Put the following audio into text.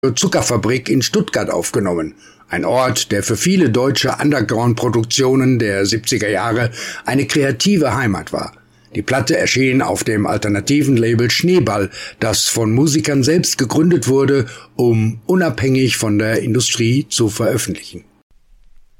Zuckerfabrik in Stuttgart aufgenommen. Ein Ort, der für viele deutsche Underground-Produktionen der 70er Jahre eine kreative Heimat war. Die Platte erschien auf dem alternativen Label Schneeball, das von Musikern selbst gegründet wurde, um unabhängig von der Industrie zu veröffentlichen.